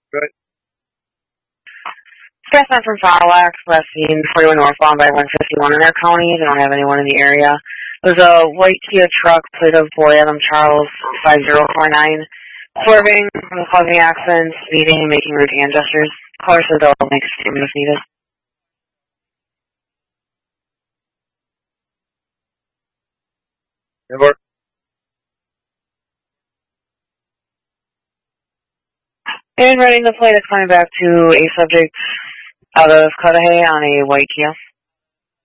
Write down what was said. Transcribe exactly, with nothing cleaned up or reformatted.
Good. Guess I'm from Fond du Lac, last seen forty-one northbound by one fifty-one in their county. They don't have anyone in the area. There's a white Kia truck, plate of Boy Adam Charles five zero four nine, swerving, causing accidents, speeding, and making rude hand gestures. Caller says they'll make a statement if needed. Never. And running the plate is coming back to a subject out of Cudahy on a white Kia.